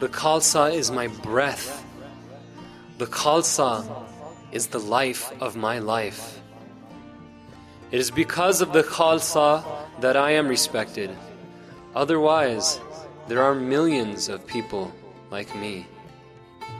The Khalsa is my breath. The Khalsa is the life of my life. It is because of the Khalsa that I am respected. Otherwise, there are millions of people like me.